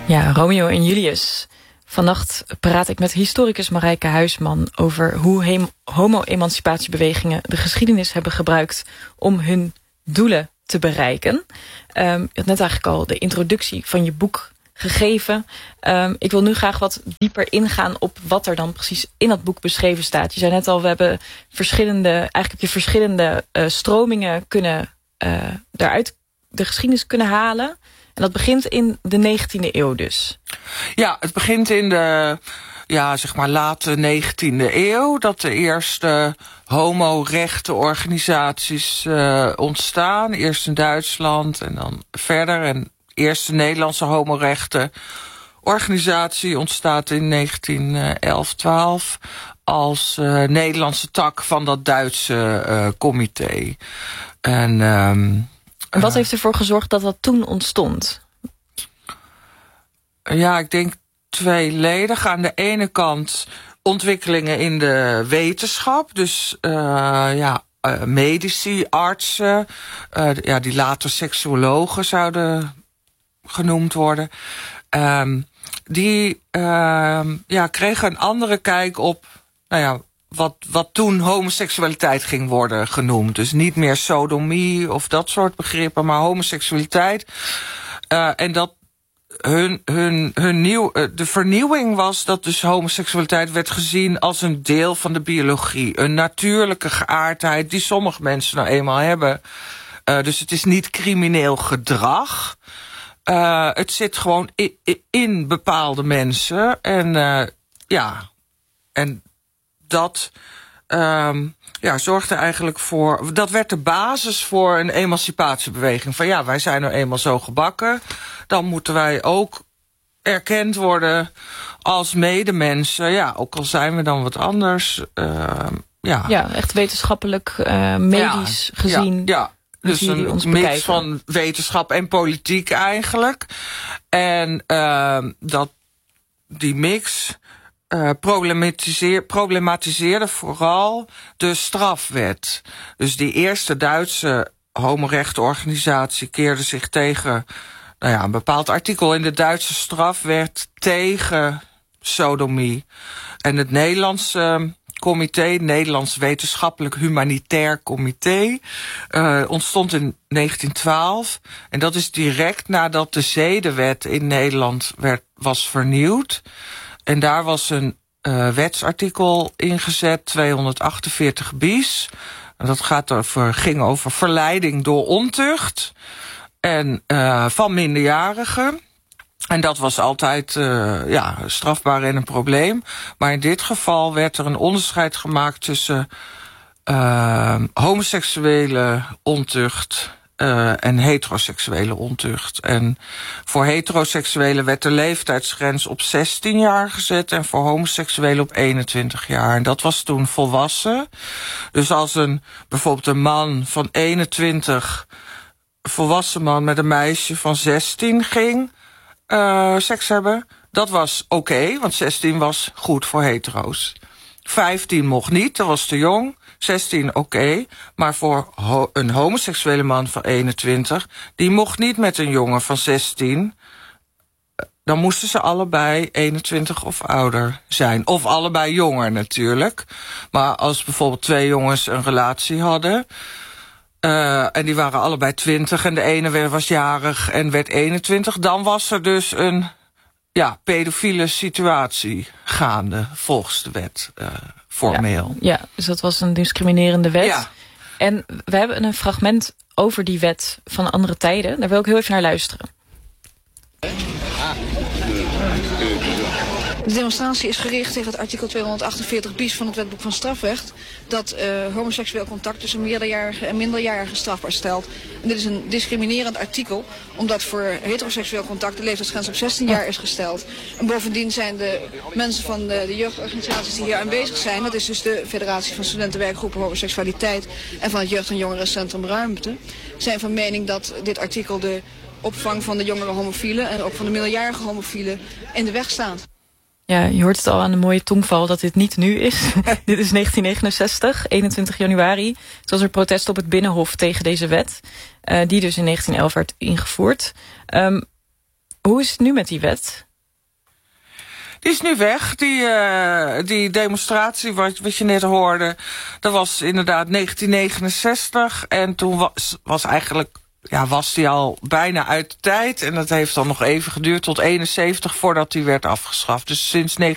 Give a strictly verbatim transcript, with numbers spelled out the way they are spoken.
Ja, Romeo en Julius. Vannacht praat ik met historicus Marijke Huisman over hoe hem- homo-emancipatiebewegingen de geschiedenis hebben gebruikt om hun doelen te bereiken. Um, je had net eigenlijk al de introductie van je boek gegeven. Um, ik wil nu graag wat dieper ingaan op wat er dan precies in dat boek beschreven staat. Je zei net al, we hebben verschillende, eigenlijk heb je verschillende uh, stromingen kunnen uh, daaruit de geschiedenis kunnen halen. En dat begint in de negentiende eeuw dus. Ja, het begint in de ja, zeg maar late negentiende eeuw... dat de eerste homo-rechtenorganisaties uh, ontstaan. Eerst in Duitsland en dan verder. En de eerste Nederlandse homo-rechtenorganisatie ontstaat in negentien elf twaalf... als uh, Nederlandse tak van dat Duitse uh, comité. En... Um, En wat heeft ervoor gezorgd dat dat toen ontstond? Ja, ik denk tweeledig. Aan de ene kant ontwikkelingen in de wetenschap. Dus uh, ja, uh, medici, artsen, uh, ja, die later seksuologen zouden genoemd worden. Um, die uh, ja, kregen een andere kijk op... Nou ja, Wat, wat toen homoseksualiteit ging worden genoemd. Dus niet meer sodomie of dat soort begrippen, maar homoseksualiteit. Uh, en dat hun, hun, hun nieuw, uh, de vernieuwing was dat dus homoseksualiteit werd gezien als een deel van de biologie. Een natuurlijke geaardheid die sommige mensen nou eenmaal hebben. Uh, dus het is niet crimineel gedrag. Uh, het zit gewoon in, in bepaalde mensen. En uh, ja, en dat um, ja, zorgde eigenlijk voor... Dat werd de basis voor een emancipatiebeweging. Van ja, wij zijn nou eenmaal zo gebakken. Dan moeten wij ook erkend worden als medemensen. Ja, ook al zijn we dan wat anders. Uh, ja. ja, echt wetenschappelijk, uh, medisch ja, gezien. Ja, ja. Dus een mix bekijken. van wetenschap en politiek eigenlijk. En uh, dat die mix... Uh, problematiseer, problematiseerde vooral de strafwet. Dus die eerste Duitse homorechtenorganisatie keerde zich tegen nou ja, een bepaald artikel in de Duitse strafwet tegen sodomie. En het Nederlandse comité, Nederlands Wetenschappelijk Humanitair Comité, uh, ontstond in negentien twaalf. En dat is direct nadat de zedenwet in Nederland werd, was vernieuwd. En daar was een uh, wetsartikel ingezet, tweehonderdachtenveertig bis. En dat gaat over, ging over verleiding door ontucht en uh, van minderjarigen. En dat was altijd uh, ja, strafbaar en een probleem. Maar in dit geval werd er een onderscheid gemaakt tussen uh, homoseksuele ontucht Uh, en heteroseksuele ontucht. En voor heteroseksuelen werd de leeftijdsgrens op zestien jaar gezet en voor homoseksuelen op eenentwintig jaar. En dat was toen volwassen. Dus als een bijvoorbeeld een man van eenentwintig, een volwassen man met een meisje van zestien ging uh, seks hebben, dat was oké, okay, want zestien was goed voor hetero's. vijftien mocht niet, dat was te jong. zestien oké, okay, maar voor ho- een homoseksuele man van eenentwintig... die mocht niet met een jongen van zestien... dan moesten ze allebei eenentwintig of ouder zijn. Of allebei jonger natuurlijk. Maar als bijvoorbeeld twee jongens een relatie hadden... Uh, en die waren allebei twintig en de ene was jarig en werd eenentwintig... dan was er dus een ja, pedofiele situatie gaande volgens de wet... Uh, formeel. Ja, ja, dus dat was een discriminerende wet. Ja. En we hebben een fragment over die wet van andere tijden. Daar wil ik heel even naar luisteren. De demonstratie is gericht tegen het artikel tweehonderdachtenveertig bis van het wetboek van strafrecht... dat uh, homoseksueel contact tussen meerderjarigen en minderjarigen strafbaar stelt. En dit is een discriminerend artikel, omdat voor heteroseksueel contact de leeftijdsgrens op zestien jaar is gesteld. En bovendien zijn de mensen van de, de jeugdorganisaties die hier aanwezig zijn... dat is dus de Federatie van Studentenwerkgroepen Homoseksualiteit... en van het Jeugd- en Jongerencentrum Ruimte... zijn van mening dat dit artikel de opvang van de jongere homofielen... en ook van de minderjarige homofielen in de weg staat. Ja, je hoort het al aan de mooie tongval dat dit niet nu is. Dit is negentien negenenzestig, eenentwintig januari. Toen was er protest op het Binnenhof tegen deze wet. Uh, die dus in negentien elf werd ingevoerd. Um, Hoe is het nu met die wet? Die is nu weg. Die, uh, die demonstratie wat, wat je net hoorde, dat was inderdaad negentien negenenzestig. En toen was, was eigenlijk, ja, was die al bijna uit de tijd. En dat heeft dan nog even geduurd tot eenenzeventig voordat die werd afgeschaft. Dus sinds